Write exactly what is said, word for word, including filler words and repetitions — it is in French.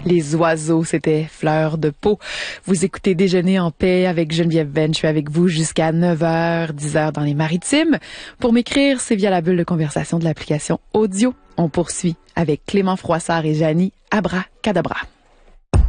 Les oiseaux, c'était Fleur de peau. Vous écoutez Déjeuner en paix avec Geneviève Ben. Je suis avec vous jusqu'à neuf heures, dix heures dans les Maritimes. Pour m'écrire, c'est via la bulle de conversation de l'application audio. On poursuit avec Clément Froissart et Janie Abracadabra.